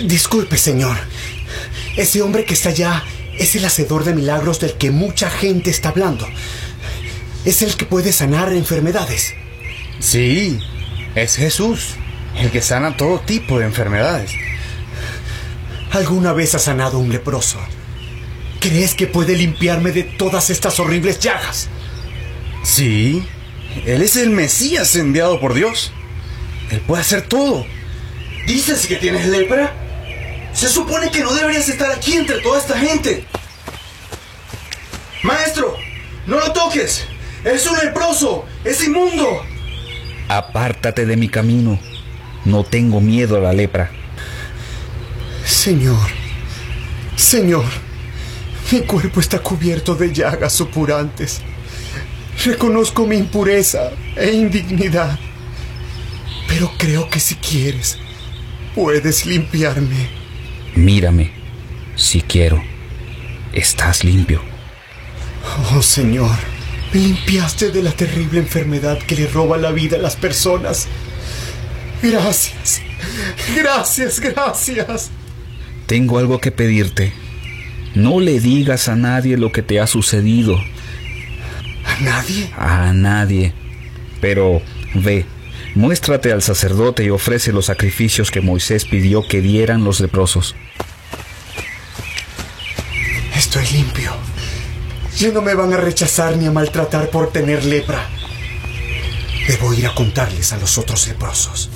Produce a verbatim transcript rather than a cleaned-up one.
Disculpe, señor. Ese hombre que está allá es el hacedor de milagros del que mucha gente está hablando. Es el que puede sanar enfermedades. Sí, es Jesús, el que sana todo tipo de enfermedades. ¿Alguna vez ha sanado a un leproso? ¿Crees que puede limpiarme de todas estas horribles llagas? Sí, Él es el Mesías enviado por Dios. Él puede hacer todo. ¿Dices que tienes lepra? Se supone que no deberías estar aquí entre toda esta gente. Maestro, no lo toques. Es un leproso, es inmundo. Apártate de mi camino. No tengo miedo a la lepra. Señor, Señor, mi cuerpo está cubierto de llagas supurantes. Reconozco mi impureza e indignidad, pero creo que si quieres, puedes limpiarme. Mírame, si quiero. Estás limpio. Oh, Señor, me limpiaste de la terrible enfermedad que le roba la vida a las personas. Gracias, gracias, gracias. Tengo algo que pedirte. No le digas a nadie lo que te ha sucedido. ¿A nadie? A nadie. Pero ve, muéstrate al sacerdote y ofrece los sacrificios que Moisés pidió que dieran los leprosos. Estoy limpio. Ya no me van a rechazar ni a maltratar por tener lepra. Debo ir a contarles a los otros leprosos.